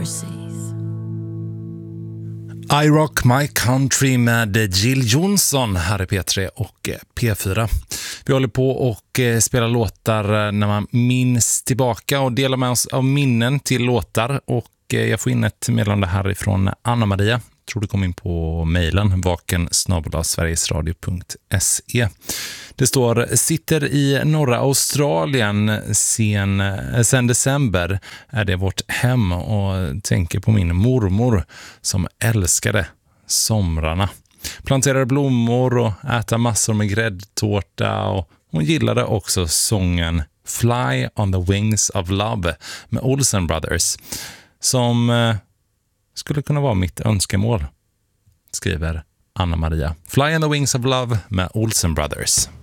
mercies. I Rock My Country med Jill Johnson här i P3 och P4. Vi håller på och spelar låtar när man minns tillbaka och delar med oss av minnen till låtar. Och jag får in ett meddelande härifrån Anna-Maria. Tror du kom in på mejlen vaken@sverigesradio.se. Det står: sitter i norra Australien sen december, är det vårt hem, och tänker på min mormor som älskade somrarna. Planterade blommor och äta massor med gräddtårta, och hon gillade också sången Fly on the Wings of Love med Olsen Brothers, som skulle kunna vara mitt önskemål, skriver Anna-Maria. Fly on the Wings of Love med Olsen Brothers.